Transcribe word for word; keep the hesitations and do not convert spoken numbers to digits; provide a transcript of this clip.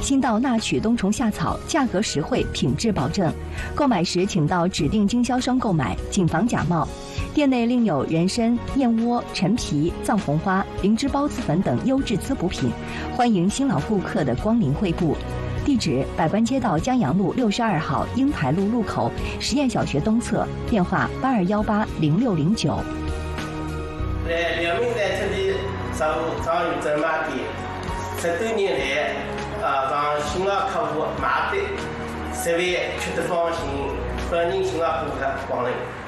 新到纳曲冬虫夏草，价格实惠，品质保证。购买时请到指定经销商购买，谨防假冒。店内另有人参、燕窝、陈皮、藏红花、灵芝孢子粉等优质滋补品，欢迎新老顾客的光临惠顾。地址：百官街道江阳路六十二号英台路路口实验小学东侧，电话：八二幺八零六零九。 在辽宁在这里上上有专卖店，十多年来，啊，让新老客户买的，十万吃得放心，欢迎新老顾客光临。